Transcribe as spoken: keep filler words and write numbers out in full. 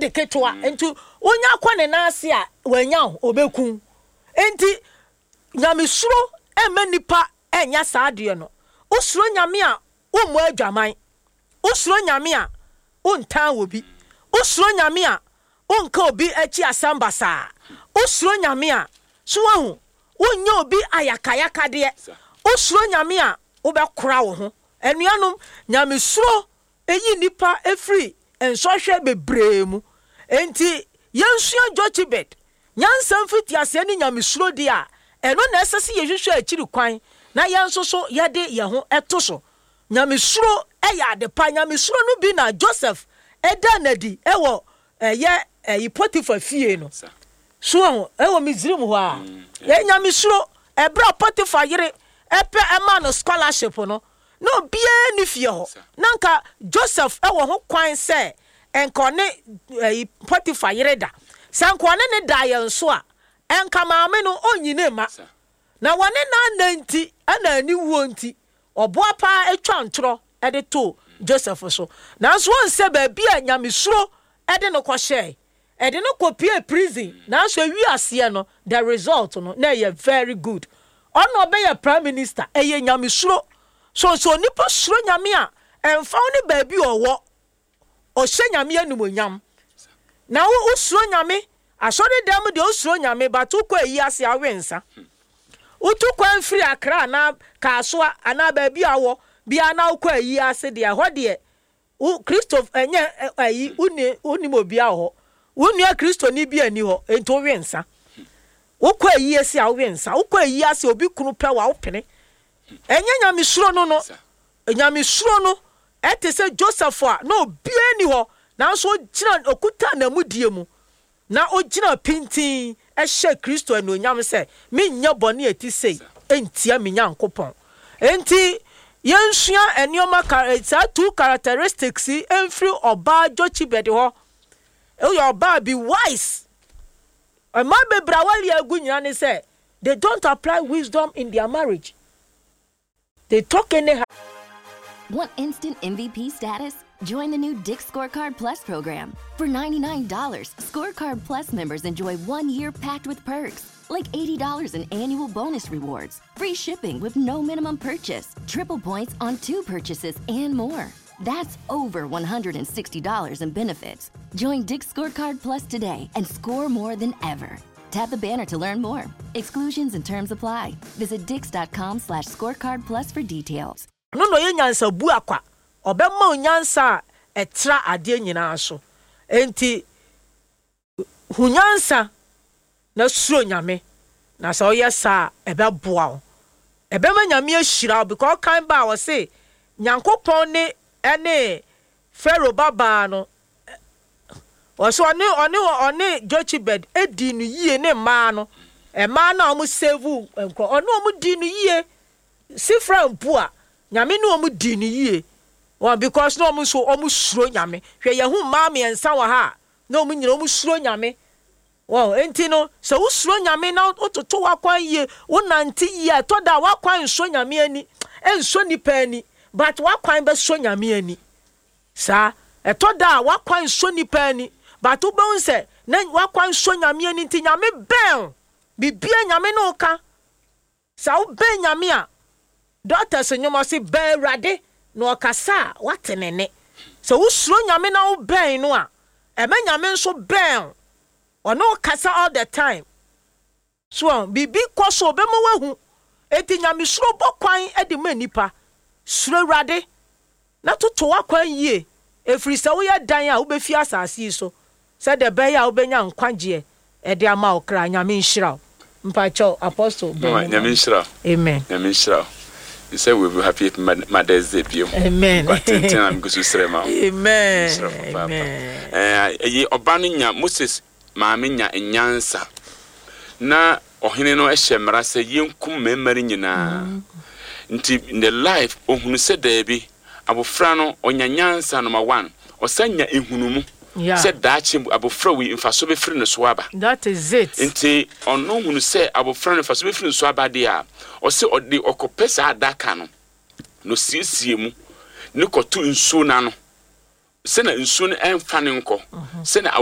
de ketwa enti onya kwa ne na ase a wanya obeku enti nyamesuro ema nipa enya saade no usuro nyame a umu adwaman usuro nyame a untan obi usuro nyame a unka obi achi asambasa usuro nyame a so wahu unya obi ayakayaka de usuro nyame a obekora wo ho enuanom nyamesuro eyi nipa efri ensohwe bebree mu enti yensua Jochebed nyansam fiti ase ni nyamesuro de a eno na esese yehwehwe akiri kwan na yenso so yede ye ho etoso nyamesuro eya adepa nyamesuro no bi na Joseph eda nadi ewo eye eyi Potiphar fie no so ewo Misrim ho a ye nyamesuro ebra Potiphar yire epe ema no scholarship no no bie ni fie ho nanka Joseph ewo ho kwan se enkone eyi Potiphar yire da sankone ne da yenso a enka maame no onyine ma na wane na nanti ana ani wonti oboa pa etwa ntro ede to Joseph so na so onse ba bia nyamesuro ede no kwhye ede no kopie prison na so wi ase no the result no na ye very good ono obey prime minister eye nyamesuro so so nipa suro nyame a emfa ne ba bi owo o hye nyame anumonyam na wo usuro nyame asori dem de usuro nyame batu kwa yi ase awensa utu kwa mfiri Accra na Kasoa ana ba bi awo bia na kwa yi ase de ho de u Christopher enye ayi uni uni mo bia ho uni Kristo ni bia ni ho ento wensa ukwa yi ase awensa ukwa yi ase obi kunu pe wa opene enye nyamesuro no no nyamesuro no etese Joseph a no bia ni ho na so gina okuta na mudie mu na ogina pintin ehye Kristo eno nyam se mennya bone eti sei entia menya nkopon enti yensua enioma character two characteristics enfri oba Jochebed ho e your oba be wise e ma be brawali agunya ne se they don't apply wisdom in their marriage, they talk anyhow. Want instant M V P status? Join the new Dick's Scorecard Plus program. For ninety-nine dollars, Scorecard Plus members enjoy one year packed with perks, like eighty dollars in annual bonus rewards, free shipping with no minimum purchase, triple points on two purchases, and more. That's over one hundred sixty dollars in benefits. Join Dick's Scorecard Plus today and score more than ever. Tap the banner to learn more. Exclusions and terms apply. Visit dix.com slash scorecard plus for details. No no yenyansa bu akwa obemma onyansa etra ade nyina so enti hunyansa na suro nyame na so yesa ebeboa o ebema nyame ahira because kan ba wo say nyankopon ne ene Pharaoh baba no o so oni oni oni Jochebed edi no yie ne ma no e ma na o mu save enko ono o mu di no yie sifra mpua nyame no omu di ni yie wa because no omu so omu suro nyame hwe ye hu ma me ensa wa ha no omu nyina omu suro nyame wa enti no so wo suro nyame na ototo wa kwan yie wo nanti yie to da wa kwan so nyame ani enso nipa ani but wa kwan be so nyame ani sa eto da wa kwan so nipa ani but wo be unse na wa kwan so nyame ani nti nyame ben bibia nyame no ka sa wo ben nyame a doctor so nyoma si ben rade no okasa watenene so wo suro nyame na wo ben no a e me nyame nso ben ono kasa all the time so bibi koso be mo wahu eti nyame suro bokwan e de manipa suro rade na toto wakwan yie efri se wo ye dan a wo be fi asase so se de be ya wo be nya nkwaje e de ama okra nyame nhira mpa cho apostle ben nyame nhira amen nyame nhira. You say we'll be happy if Mother's Day. Amen. I'm going to say, Amen. Amen. Eh, Obaninya Moses Maminya Nyansa. Na ohine no ehye mra se yenkum memari nyina. Nti in the life ohunu se debi abofra no onyanyansa number one. Osanya ehunumu. Yeah. Said that abofra we mfaso be free no so aba. That is it. Nti ono hunu se abofra no mfaso be free no so aba dia. O se odi okopesa adaka no no siesie mu ne kotu nsu na no se na nsu no emfa ne nko se na